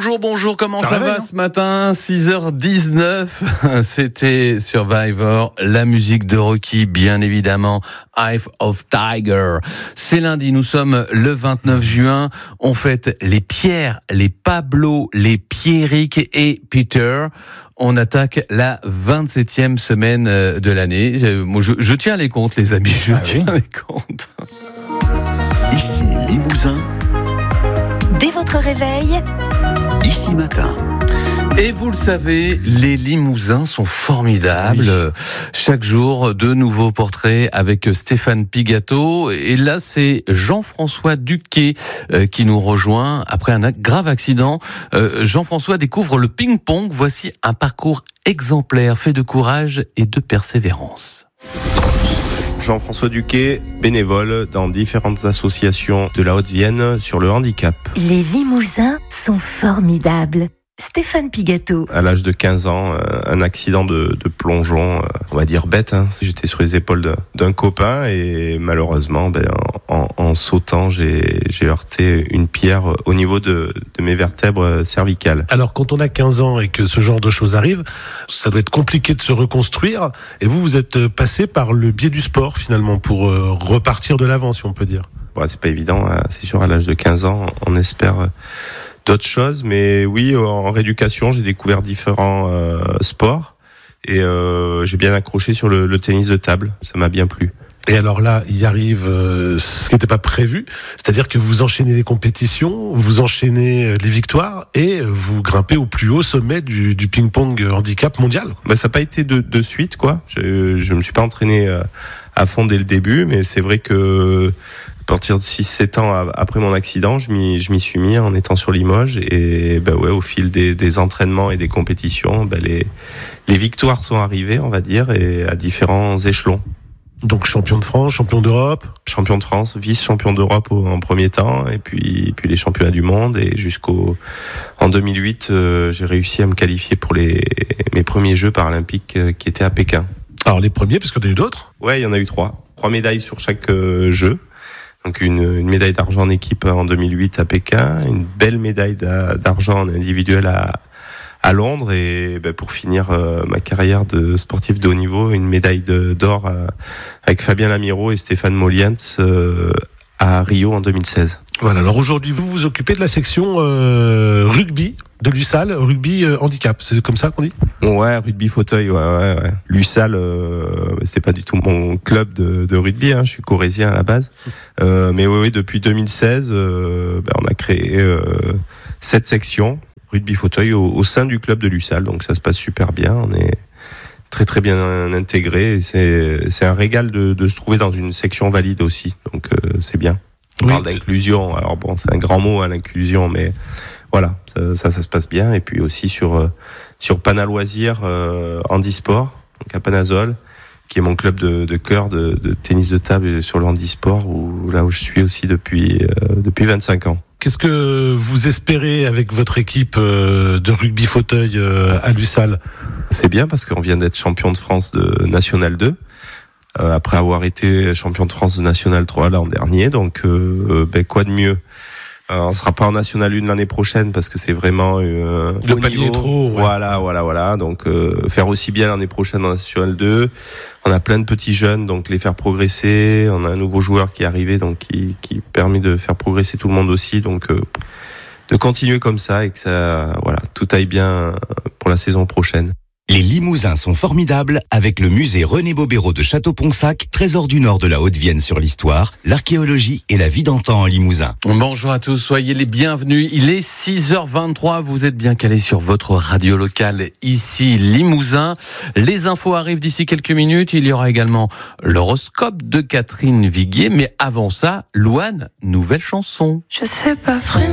Bonjour, comment ça va ce matin ? 6h19, c'était Survivor, la musique de Rocky, bien évidemment, Eye of Tiger. C'est lundi, nous sommes le 29 juin, on fête les Pierre, les Pablo, les Pierrick et Peter. On attaque la 27e semaine de l'année. Moi, je tiens les comptes, les amis, je tiens les comptes. Ici Limousin. Dès votre réveil, Ici Matin. Et vous le savez, les Limousins sont formidables. Oui. Chaque jour, de nouveaux portraits avec Stéphane Pigateau. Et là, c'est Jean-François Duquet qui nous rejoint après un grave accident. Jean-François découvre le ping-pong. Voici un parcours exemplaire, fait de courage et de persévérance. Jean-François Duquet, bénévole dans différentes associations de la Haute-Vienne sur le handicap. Les Limousins sont formidables. Stéphane Pigateau. À l'âge de 15 ans, un accident de plongeon, on va dire bête. J'étais sur les épaules d'un copain et malheureusement, en sautant, j'ai heurté une pierre au niveau de mes vertèbres cervicales. Alors quand on a 15 ans et que ce genre de choses arrive, ça doit être compliqué de se reconstruire. Et vous êtes passé par le biais du sport finalement pour repartir de l'avant, si on peut dire. Ouais, c'est pas évident, c'est sûr, à l'âge de 15 ans, on espère d'autres choses, mais oui, en rééducation, j'ai découvert différents sports et j'ai bien accroché sur le tennis de table. Ça m'a bien plu. Et alors là, il arrive ce qui n'était pas prévu, c'est-à-dire que vous enchaînez les compétitions, vous enchaînez les victoires et vous grimpez au plus haut sommet du ping-pong handicap mondial. Ça n'a pas été de suite, quoi. Je me suis pas entraîné à fond dès le début, mais c'est vrai que à partir de 6-7 ans après mon accident, je m'y suis mis en étant sur Limoges et au fil des entraînements et des compétitions, les victoires sont arrivées, on va dire, et à différents échelons. Donc champion de France, champion d'Europe. Champion de France, vice-champion d'Europe en premier temps, et puis les championnats du monde, et en 2008, j'ai réussi à me qualifier pour mes premiers Jeux paralympiques qui étaient à Pékin. Alors les premiers, parce qu'il y en a eu d'autres ? Ouais, il y en a eu 3 médailles sur chaque jeu. Donc une médaille d'argent en équipe en 2008 à Pékin, une belle médaille d'argent en individuel à Londres, et pour finir ma carrière de sportif de haut niveau, une médaille d'or avec Fabien Lamiro et Stéphane Moliens à Rio en 2016. Voilà, alors aujourd'hui vous vous occupez de la section rugby de l'USAL, rugby handicap, c'est comme ça qu'on dit ? Ouais, rugby fauteuil, ouais. L'USAL, c'est pas du tout mon club de rugby, je suis corrézien à la base. Mais oui, depuis 2016, on a créé 7 sections rugby fauteuil au sein du club de l'USAL, donc ça se passe super bien, on est très très bien intégré, et c'est un régal de se trouver dans une section valide aussi, donc c'est bien. On parle d'inclusion, alors c'est un grand mot, l'inclusion, mais voilà, ça se passe bien. Et puis aussi sur Pana Loisirs handisport, donc à Panazol, qui est mon club de cœur de tennis de table sur le handisport, où je suis aussi depuis 25 ans. Qu'est-ce que vous espérez avec votre équipe de rugby fauteuil à l'USAL ? C'est bien parce qu'on vient d'être champion de France de National 2. Après avoir été champion de France de National 3 l'an dernier, donc quoi de mieux ? On sera pas en National 1 l'année prochaine parce que c'est vraiment le palier trop. Ouais. Voilà. Donc faire aussi bien l'année prochaine en National 2. On a plein de petits jeunes, donc les faire progresser. On a un nouveau joueur qui est arrivé, donc qui permet de faire progresser tout le monde aussi. Donc de continuer comme ça et que tout aille bien pour la saison prochaine. Les Limousins sont formidables avec le musée René Bobéro de Château-Ponsac, trésor du nord de la Haute-Vienne sur l'histoire, l'archéologie et la vie d'antan en Limousin. Bonjour à tous, soyez les bienvenus. Il est 6h23, vous êtes bien calés sur votre radio locale ici Limousin. Les infos arrivent d'ici quelques minutes. Il y aura également l'horoscope de Catherine Viguier. Mais avant ça, Louane, nouvelle chanson. Je sais pas freiner.